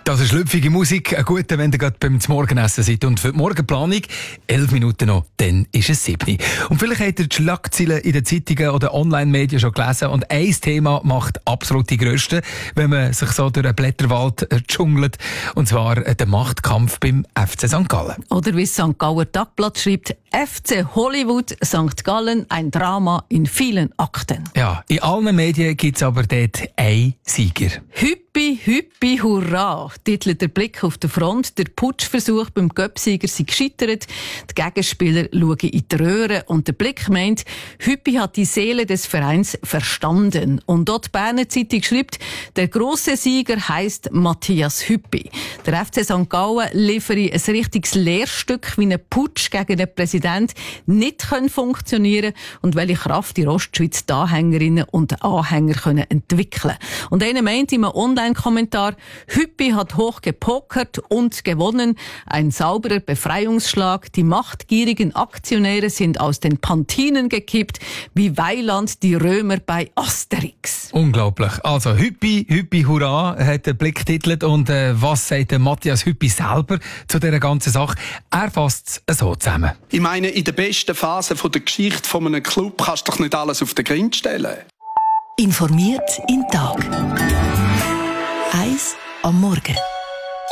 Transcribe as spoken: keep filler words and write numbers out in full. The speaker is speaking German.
Das ist schlüpfige Musik, ein guter, wenn ihr gerade beim Morgenessen seid. Und für die Morgenplanung, elf Minuten noch, dann ist es sieben. Und vielleicht habt ihr die Schlagzeilen in den Zeitungen oder Online-Medien schon gelesen. Und ein Thema macht absolut die grösste, wenn man sich so durch einen Blätterwald dschungelt. Und zwar der Machtkampf beim F C Sankt Gallen. Oder wie das Sankt Galler Tagblatt schreibt, F C Hollywood Sankt Gallen, ein Drama in vielen Akten. Ja, in allen Medien gibt es aber dort einen Sieger. Hüppi, hüppi, hurra, titelt der Blick auf der Front. Der Putschversuch beim Göpsieger sei gescheitert. Die Gegenspieler schauen in die Röhre und der Blick meint, Hüppi hat die Seele des Vereins verstanden. Und dort die Berner Zeitung schreibt, der grosse Sieger heisst Matthias Hüppi. Der F C Sankt Gallen liefere ein richtiges Lehrstück, wie ein Putsch gegen den Präsident nicht funktionieren kann und welche Kraft die Ostschweiz die Anhängerinnen und Anhänger können entwickeln. Und einer meint im Online-Kommentar, Hüppi hat hoch gepokert und gewonnen. Ein sauberer Befreiungsschlag. Die machtgierigen Aktionäre sind aus den Pantinen gekippt, wie Weiland die Römer bei Asterix. Unglaublich. Also Hüppi, Hüppi, hurra, hat der Blick titelt. Und äh, was sagt der Matthias Hüppi selber zu dieser ganzen Sache? Er fasst es so zusammen. Ich meine, in der besten Phase der Geschichte von einem Club kannst du doch nicht alles auf den Grind stellen. Informiert in Tag. Eins am Morgen.